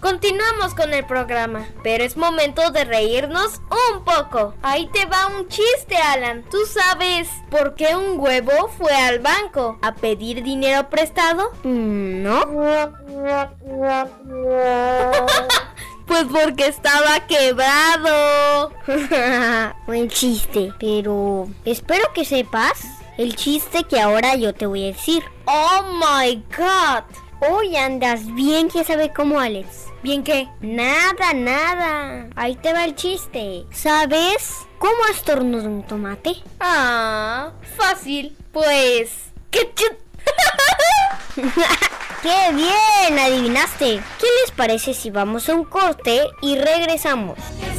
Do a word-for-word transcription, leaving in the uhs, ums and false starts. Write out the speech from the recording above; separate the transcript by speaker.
Speaker 1: Continuamos con el programa, pero es momento de reírnos un poco. Ahí te va un chiste, Alan. ¿Tú sabes por qué un huevo fue al banco a pedir dinero prestado?
Speaker 2: Mm, ¿No?
Speaker 1: Pues porque estaba quebrado.
Speaker 2: Buen chiste, pero espero que sepas el chiste que ahora yo te voy a decir.
Speaker 1: Oh my God.
Speaker 2: Hoy andas bien, quién sabe cómo, Alex.
Speaker 1: ¿Bien qué?
Speaker 2: Nada, nada. Ahí te va el chiste. ¿Sabes cómo estornuda un tomate?
Speaker 1: Ah, fácil. Pues... ¡qué chut!
Speaker 2: ¡Qué bien! Adivinaste. ¿Qué les parece si vamos a un corte y regresamos?